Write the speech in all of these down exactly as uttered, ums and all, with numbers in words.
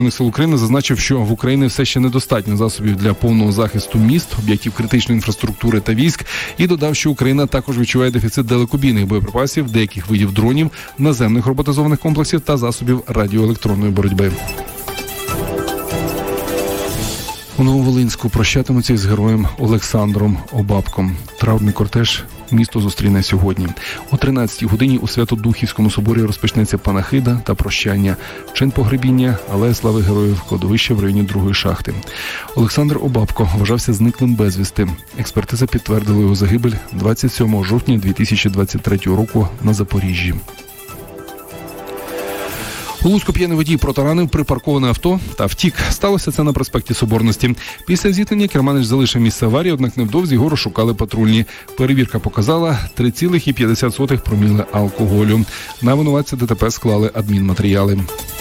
Сил України зазначив, що в Україні все ще недостатньо засобів для повного захисту міст, об'єктів критичної інфраструктури та військ, і додав, що Україна також відчуває дефіцит далекобійних боєприпасів, деяких видів дронів, наземних роботизованих комплексів та засобів радіоелектронної боротьби. У Нововолинську прощатимуться із героєм Олександром Обабком. Траурний кортеж місто зустріне сьогодні. О тринадцятій годині у Свято-Духівському соборі розпочнеться панахида та прощання. Чин погребіння, алея слави героїв, кладовище в районі другої шахти. Олександр Обабко вважався зниклим безвісти. Експертиза підтвердила його загибель двадцять сьомого жовтня дві тисячі двадцять третього року на Запоріжжі. У Луцьку п'яний водій протаранив припарковане авто та втік. Сталося це на проспекті Соборності. Після зіткнення керманич залишив місце аварії, однак невдовзі його розшукали патрульні. Перевірка показала три цілих п'ять десятих проміли алкоголю. На винуватця ДТП склали адмінматеріали.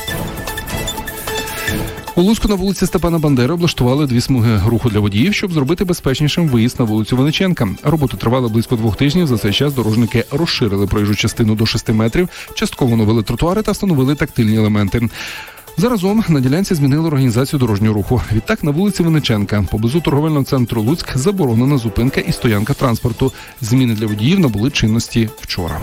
У Луцьку на вулиці Степана Бандери облаштували дві смуги руху для водіїв, щоб зробити безпечнішим виїзд на вулицю Винниченка. Роботи тривали близько двох тижнів. За цей час дорожники розширили проїжджу частину до шести метрів, частково оновили тротуари та встановили тактильні елементи. Заразом на ділянці змінили організацію дорожнього руху. Відтак на вулиці Винниченка, поблизу торговельного центру Луцьк, заборонена зупинка і стоянка транспорту. Зміни для водіїв набули чинності вчора.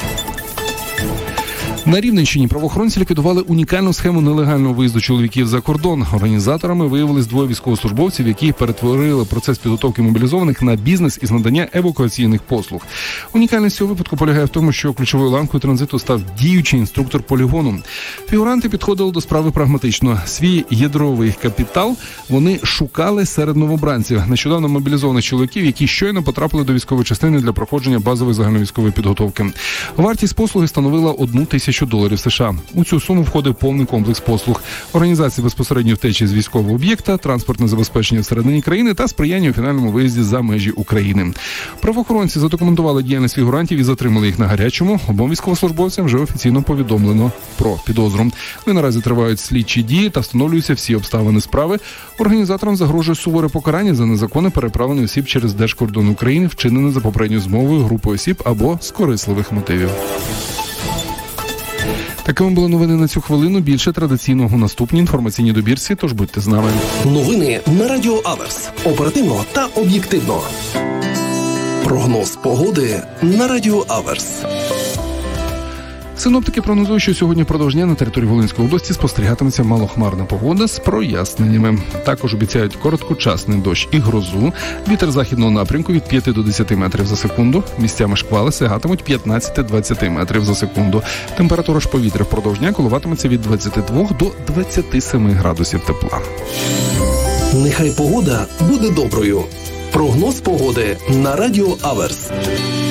На Рівненщині правоохоронці ліквідували унікальну схему нелегального виїзду чоловіків за кордон. Організаторами виявились двоє військовослужбовців, які перетворили процес підготовки мобілізованих на бізнес із надання евакуаційних послуг. Унікальність цього випадку полягає в тому, що ключовою ланкою транзиту став діючий інструктор полігону. Фігуранти підходили до справи прагматично. Свій ядровий капітал вони шукали серед новобранців, нещодавно мобілізованих чоловіків, які щойно потрапили до військової частини для проходження базової загальновійськової підготовки. Вартість послуги становила одну тисячу доларів США. У цю суму входив повний комплекс послуг: організація безпосередньої втечі з військового об'єкта, транспортне забезпечення всередині країни та сприяння у фінальному виїзді за межі України. Правоохоронці задокументували діяльність фігурантів і затримали їх на гарячому. Обом військовослужбовцям вже офіційно повідомлено про підозру. Ну і наразі тривають слідчі дії та встановлюються всі обставини справи. Організаторам загрожує суворе покарання за незаконне переправлення осіб через держкордон України, вчинене за попередньою змовою групи осіб або з корисливих мотивів. Такими були новини на цю хвилину. Більше традиційного у наступній інформаційній добірці, тож будьте з нами. Новини на Радіо Аверс. Оперативно та об'єктивно. Прогноз погоди на Радіо Аверс. Синоптики прогнозують, що сьогодні впродовж дня на території Волинської області спостерігатиметься малохмарна погода з проясненнями. Також обіцяють короткочасний дощ і грозу. Вітер західного напрямку від п'яти до десяти метрів за секунду. Місцями шквали сягатимуть п'ятнадцять-двадцять метрів за секунду. Температура ж повітря впродовж дня коливатиметься від двадцяти двох до двадцяти семи градусів тепла. Нехай погода буде доброю. Прогноз погоди на Радіо Аверс.